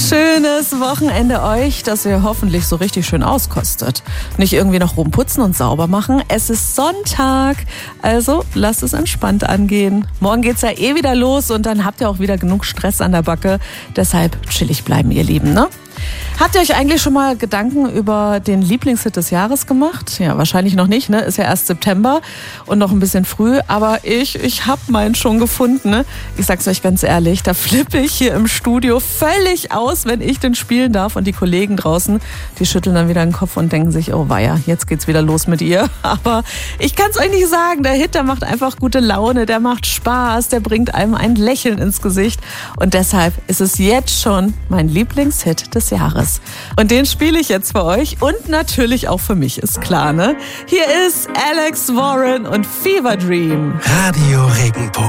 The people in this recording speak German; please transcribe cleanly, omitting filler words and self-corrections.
Schönes Wochenende euch, das ihr hoffentlich so richtig schön auskostet. Nicht irgendwie noch rumputzen und sauber machen. Es ist Sonntag, also lasst es entspannt angehen. Morgen geht's ja eh wieder los und dann habt ihr auch wieder genug Stress an der Backe. Deshalb chillig bleiben, ihr Lieben, ne? Habt ihr euch eigentlich schon mal Gedanken über den Lieblingshit des Jahres gemacht? Ja, wahrscheinlich noch nicht, ne? Ist ja erst September und noch ein bisschen früh. Aber ich hab meinen schon gefunden, ne? Ich sag's euch ganz ehrlich, da flippe ich hier im Studio völlig aus, wenn ich den spielen darf. Und die Kollegen draußen, die schütteln dann wieder den Kopf und denken sich, oh weia, jetzt geht's wieder los mit ihr. Aber ich kann's euch nicht sagen, der Hit, der macht einfach gute Laune, der macht Spaß, der bringt einem ein Lächeln ins Gesicht. Und deshalb ist es jetzt schon mein Lieblingshit des Jahres. Und den spiele ich jetzt für euch und natürlich auch für mich, ist klar, ne? Hier ist Alex Warren und Fever Dream. Radio Regenbogen.